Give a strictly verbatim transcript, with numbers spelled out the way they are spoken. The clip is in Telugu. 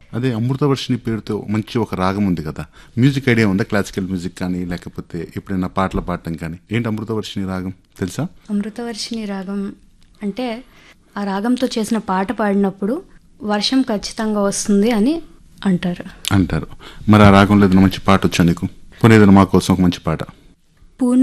అదే అమృతవర్షిణి పేరుతో మంచి ఒక రాగం ఉంది కదా, మ్యూజిక్ ఐడియా ఉందా? క్లాసికల్ మ్యూజిక్ కానీ లేకపోతే ఎప్పుడైనా పాటలు పాడటం కానీ. ఏంటి అమృతవర్షిణి రాగం తెలుసా? అమృతవర్షిణి రాగం అంటే ఆ రాగంతో చేసిన పాట పాడినప్పుడు వర్షం ఖచ్చితంగా వస్తుంది అని అంటారు అంటారు మరి ఆ రాగంలో ఏదైనా మంచి పాట వచ్చా నీకు? పోనీ ఏదైనా మా కోసం ఒక మంచి పాట.